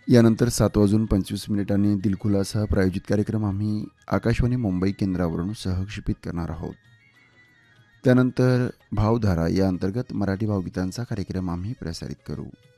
यानंतर 7:25 दिलखुलासह प्रायोजित कार्यक्रम आम्ही आकाशवाणी मुंबई केंद्रावरून सहक्षेपित करणार आहोत. त्यानंतर भावधारा या अंतर्गत मराठी भावगीतांचा कार्यक्रम आम्ही प्रसारित करू.